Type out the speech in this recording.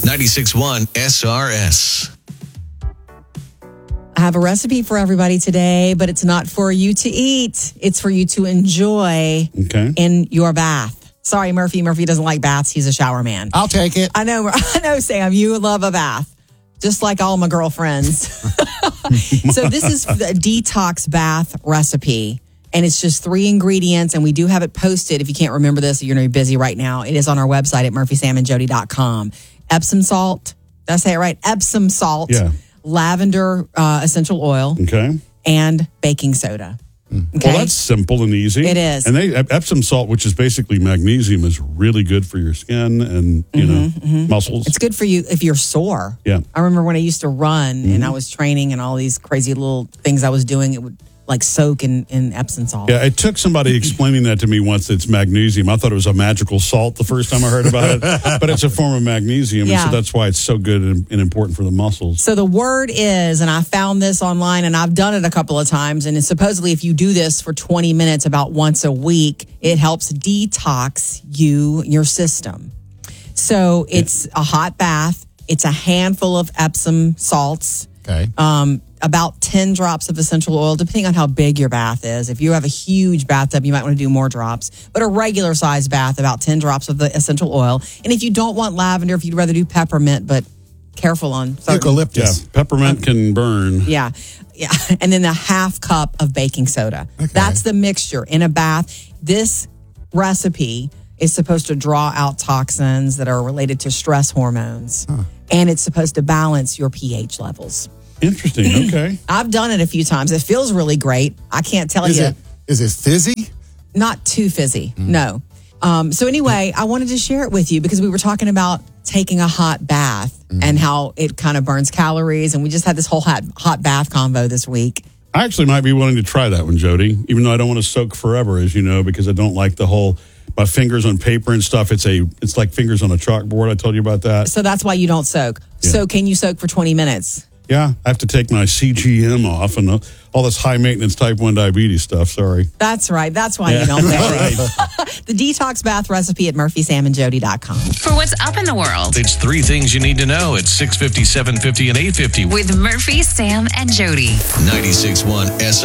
96.1 SRS. I have a recipe for everybody today, but it's not for you to eat. It's for you to enjoy in your bath. Sorry, Murphy. Murphy doesn't like baths. He's a shower man. I'll take it. I know, Sam. You love a bath, just like all my girlfriends. So this is the detox bath recipe, and it's just 3 ingredients, and we do have it posted. If you can't remember this, you're going to be busy right now. It is on our website at murphysamandjody.com. Epsom salt. Did I say it right? Epsom salt. Yeah. Lavender essential oil. Okay. And baking soda. Okay? Well, that's simple and easy. It is. And Epsom salt, which is basically magnesium, is really good for your skin and, muscles. It's good for you if you're sore. Yeah. I remember when I used to run and I was training and all these crazy little things I was doing, it would like soak in Epsom salt. Yeah, it took somebody explaining that to me once. It's magnesium. I thought it was a magical salt the first time I heard about it, but it's a form of magnesium, and so that's why it's so good and important for the muscles. So the word is, and I found this online, and I've done it a couple of times, and it's supposedly if you do this for 20 minutes about once a week, it helps detox your system. So it's a hot bath. It's a handful of Epsom salts. Okay. About 10 drops of essential oil, depending on how big your bath is. If you have a huge bathtub, you might want to do more drops. But a regular size bath, about 10 drops of the essential oil. And if you don't want lavender, if you'd rather do peppermint, but careful on eucalyptus. Yeah, peppermint can burn. Yeah. And then a half cup of baking soda. Okay. That's the mixture in a bath. This recipe is supposed to draw out toxins that are related to stress hormones. And it's supposed to balance your pH levels. Interesting. Okay. I've done it a few times. It feels really great. I can't tell you. Is it fizzy? Not too fizzy. No. So anyway, I wanted to share it with you because we were talking about taking a hot bath and how it kind of burns calories. And we just had this whole hot bath combo this week. I actually might be willing to try that one, Jody, even though I don't want to soak forever, as you know, because I don't like the whole my fingers on paper and stuff. It's like fingers on a chalkboard. I told you about that. So that's why you don't soak. Yeah. So can you soak for 20 minutes? Yeah, I have to take my CGM off and all this high-maintenance type 1 diabetes stuff, sorry. That's right. That's why you don't soak. The detox bath recipe at murphysamandjody.com. For what's up in the world. It's 3 things you need to know at 6:50, 7:50, and 8:50. With Murphy, Sam, and Jody. 96.1 SRS.